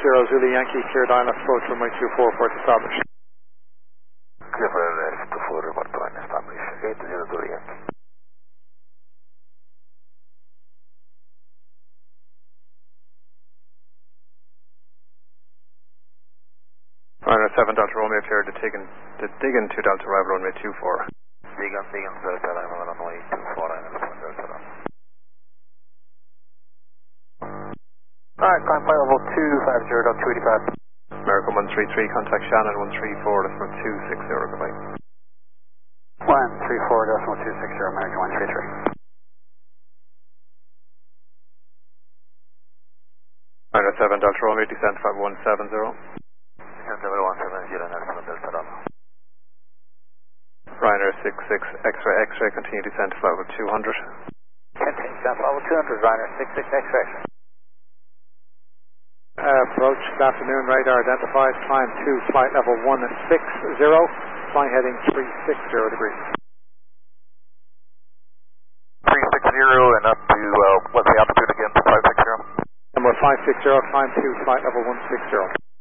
Zulu Yankee, cleared ILS approach runway 24, report established. Clear for ILS 24, report to established. 80 Zulu Yankee. Ryanair 7 Delta Romeo, cleared to Diggin 2 Delta, arrival runway 24. Diggin Delta, arrival runway 24, ILS 1 Delta. Alright, climb flight level 250.285. American 133, contact Shannon 134.260, goodbye. 134.260, American 133. Ryanair 7 Delta Romeo, descent flight 170. Descent level 170, Ryanair 7 Delta Romeo. Ryanair 66, X-ray, X-ray, continue descent flight level 200. Continue descent level 200, Ryanair 66, X-ray. Approach, good afternoon, radar identified, climb 2, flight level 160, flying heading 360 degrees. 360 and up to, what's the altitude again for 560? Number 560, climb 2, flight level 160.